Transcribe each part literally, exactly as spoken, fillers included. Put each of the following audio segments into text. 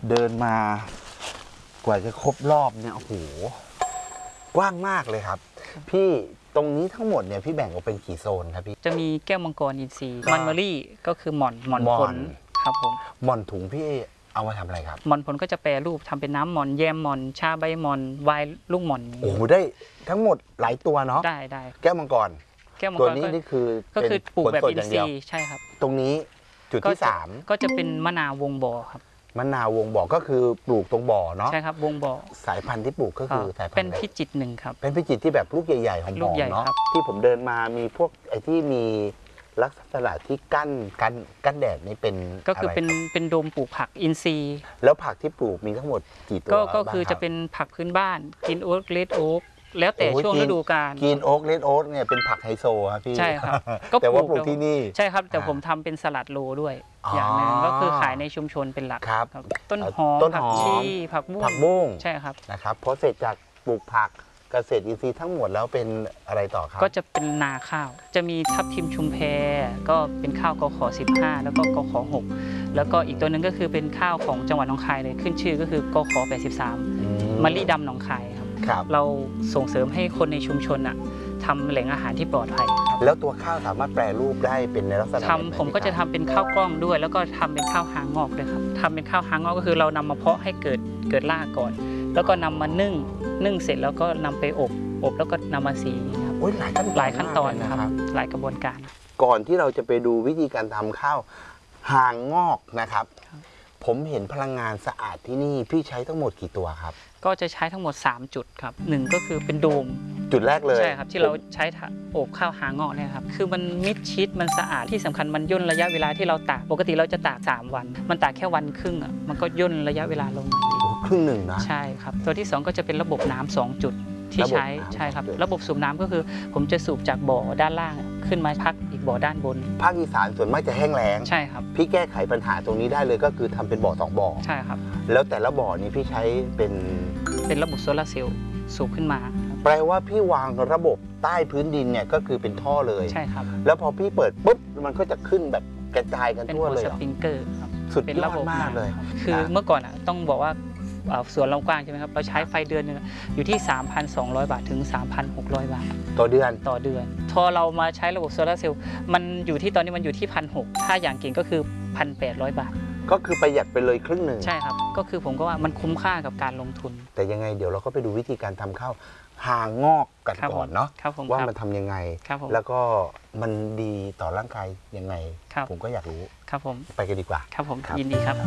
เดินมากว่าจะครบรอบเนี่ยโอ้โหกว้างมากเลยครับพี่ตรงนี้ทั้งหมดเนี่ยพี่แบ่งออกเป็นกี่โซนครับพี่จะมีแก้วมังกรอินทรีย์มันเมอรี่ก็คือหม่อนหม่อนผลครับผมหม่อนถุงพี่เอามาทำอะไรครับหม่อนผลก็จะแปรรูปทำเป็นน้ำหม่อนแยมหม่อนชาใบหม่อนไวน์ลูกหม่อนโอ้โหได้ทั้งหมดหลายตัวเนาะได้ได้แก้วมังกรแก้วมังกรตัวนี้นี่คือก็คือปลูกแบบอินทรีย์ใช่ครับตรงนี้จุดที่สามก็จะเป็นมะนาววงบ่อครับมะนาววงบ่อก็คือปลูกตรงบ่อเนาะใช่ครับวงบ่อสายพันธุ์ที่ปลูกก็คือสายพันธุ์เป็นพิจิตรหนึ่งครับเป็นพิจิตรที่แบบลูกใหญ่ๆหอมๆเนาะที่ผมเดินมามีพวกไอ้ที่มีลักษณะที่กั้นกั้นกั้นแดดนี่เป็นก็คือเป็นเป็นโดมปลูกผักอินทรีย์แล้วผักที่ปลูกมีทั้งหมดกี่ตัวก็คือจะเป็นผักพื้นบ้านกินโอ๊ตเลดโอ๊กแล้วแต่ช่วงฤดูกาลกินโอ๊กเลดโอ๊กเนี่ยเป็นผักไฮโซครับพี่ใช่ครับแต่ว่าปลูกที่นี่ใช่ครับแต่ผมทำเป็นสลัดโลด้วยอย่างหนึ่งก็คือขายในชุมชนเป็นหลักครับต้นหอมผักชีผักบุ้งผักบุ้งใช่ครับนะครับพอเสร็จจากปลูกผักเกษตรอินทรีย์ทั้งหมดแล้วเป็นอะไรต่อครับก็จะเป็นนาข้าวจะมีทับทิมชุมแพก็เป็นข้าวกขสิบห้าแล้วก็กขหกแล้วก็อีกตัวหนึ่งก็คือเป็นข้าวของจังหวัดหนองคายเลยขึ้นชื่อก็คือกขแปดสิบสามมะลิดำหนองคายครับเราส่งเสริมให้คนในชุมชนอ่ะทำแหล่งอาหารที่ปลอดภัยแล้วตัวข้าวสามารถแปรรูปได้เป็นในลักษณะทำผมก็จะทำเป็นข้าวกล้องด้วยแล้วก็ทำเป็นข้าวหางงอกด้วยครับทำเป็นข้าวหางงอกก็คือเรานำมาเพาะให้เกิดเกิดรากก่อนแล้วก็นำมานึ่งนึ่งเสร็จแล้วก็นำไปอบอบแล้วก็นำมาสีครับหลายขั้นตอนหลายขั้นตอนนะครับหลายกระบวนการก่อนที่เราจะไปดูวิธีการทำข้าวหางงอกนะครับผมเห็นพลังงานสะอาดที่นี่พี่ใช้ทั้งหมดกี่ตัวครับก็จะใช้ทั้งหมดสามจุดครับหนึ่งก็คือเป็นโดมจุดแรกเลยใช่ครับที่เราใช้อบข้าวหางงอกเนี่ยครับคือมันมิดชิดมันสะอาดที่สำคัญมันย่นระยะเวลาที่เราตากปกติเราจะตากสามวันมันตากแค่วันครึ่งอ่ะมันก็ย่นระยะเวลาลงมาครึ่งหนึ่งนะใช่ครับตัวที่สองก็จะเป็นระบบน้ำสองจุดที่ใช้ใช่ครับระบบสูบน้ำก็คือผมจะสูบจากบ่อด้านล่างขึ้นมาพักอีกบ่อด้านบนภาคอีสานส่วนมากจะแห้งแล้งใช่ครับพี่แก้ไขปัญหาตรงนี้ได้เลยก็คือทำเป็นบ่อสองบ่อใช่ครับแล้วแต่ละบ่อนี้พี่ใช้เป็นเป็นระบบโซลาร์เซลล์สูบขึ้นมาแปลว่าพี่วางระบบใต้พื้นดินเนี่ยก็คือเป็นท่อเลยใช่ครับแล้วพอพี่เปิดปุ๊บมันก็จะขึ้นแบบกระจายกันทั่วเลยเป็นสปริงเกอร์ครับสุดยอดมากเลยคือเมื่อก่อนอ่ะต้องบอกว่าสวนเรากว้างใช่ไหมครับเราใช้ไฟเดือนนึงอยู่ที่ สามพันสองร้อย บาทถึง สามพันหกร้อย บาทต่อเดือนต่อเดือนพอเรามาใช้ระบบโซลาร์เซลล์มันอยู่ที่ตอนนี้มันอยู่ที่ หนึ่งพันหกร้อย ถ้าอย่างเก่งก็คือ หนึ่งพันแปดร้อย บาทก็คือประหยัดไปเลยครึ่งหนึ่งใช่ครับก็คือผมก็ว่ามันคุ้มค่ากับการลงทุนแต่ยังไงเดี๋ยวเราก็ไปดูวิธีการทำข้าวหางงอกกันก่อนเนาะว่ามันทำยังไงแล้วก็มันดีต่อร่างกายยังไงผมก็อยากรู้ครับผมไปกันดีกว่าครับผมยินดีครับ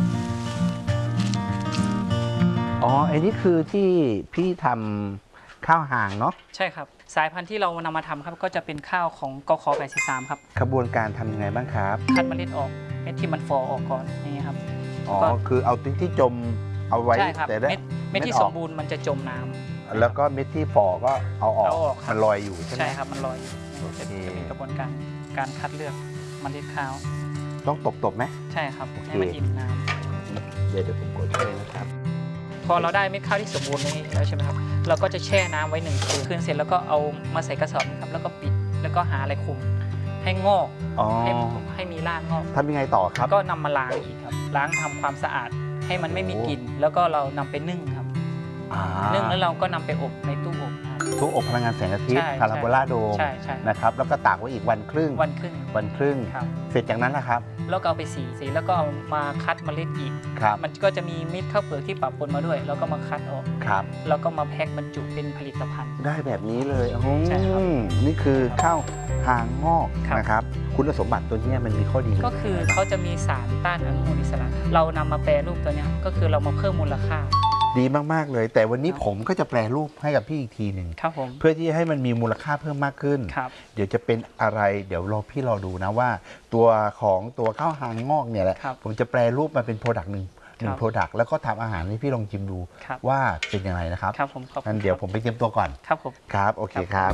อ๋อไอ้นี่คือที่พี่ทำข้าวหางเนาะใช่ครับสายพันธุ์ที่เรานำมาทำครับก็จะเป็นข้าวของกขแปดสิบสามครับกระบวนการทำยังไงบ้างครับคัดเมล็ดออกเม็ดที่มันฟอออกก่อนอย่างเงี้ยครับอ๋อคือเอาที่ที่จมเอาไว้แต่เม็ดเม็ดที่สมบูรณ์มันจะจมน้ำแล้วก็เม็ดที่ฟอก็เอาออกมันลอยอยู่ใช่ไหมใช่ครับมันลอยอยู่จะเป็นกระบวนการการคัดเลือกเมล็ดข้าวต้องตบตบไหมใช่ครับให้มันอิ่มน้ำเดี๋ยวเดี๋ยวผมกดช่วยนะครับพอเราได้เม็ดข้าวที่สมบูรณ์นี้แล้วใช่ไหมครับเราก็จะแช่น้ำไว้หนึ่งคืนคืนเสร็จแล้วก็เอามาใส่กระสอบครับแล้วก็ปิดแล้วก็หาอะไรคลุมให้งอกให้ให้มีรากงอกทำยังไงต่อครับก็นำมาล้างอีกครับล้างทำความสะอาดให้มันไม่มีกลิ่นแล้วก็เรานำไปนึ่งครับนึ่งแล้วเราก็นำไปอบในตู้อบตู้อบพลังงานแสงอาทิตย์พาราโบลาโดมนะครับแล้วก็ตากไว้อีกวันครึ่งวันครึ่งวันครึ่งเสร็จจากนั้นนะครับแล้วก็เอาไปสีสีแล้วก็เอามาคัดเมล็ดอีกมันก็จะมีเม็ดข้าวเปลือกที่ปะปนมาด้วยแล้วก็มาคัดออกครับแล้วก็มาแพ็คบรรจุเป็นผลิตภัณฑ์ได้แบบนี้เลยโอ้นี่คือข้าวหางงอกนะครับคุณสมบัติตัวนี้มันมีข้อดีก็คือเขาจะมีสารต้านอนุมูลอิสระเรานำมาแปรรูปตัวนี้ก็คือเรามาเพิ่มมูลค่าดีมากๆเลยแต่วันนี้ผมก็จะแปรรูปให้กับพี่อีกทีหนึ่งเพื่อที่จะให้มันมีมูลค่าเพิ่มมากขึ้นเดี๋ยวจะเป็นอะไรเดี๋ยวรอพี่รอดูนะว่าตัวของตัวข้าวหางงอกเนี่ยแหละผมจะแปรรูปมาเป็นโปรดักต์หนึ่งหนึ่งโปรดักต์แล้วก็ทำอาหารให้พี่ลองชิมดูว่าเป็นยังไงนะครับครับผมงั้นเดี๋ยวผมไปเตรียมตัวก่อนครับผมครับโอเคครับ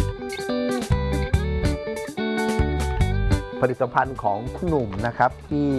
ผลิตภัณฑ์ของคุณหนุ่มนะครับที่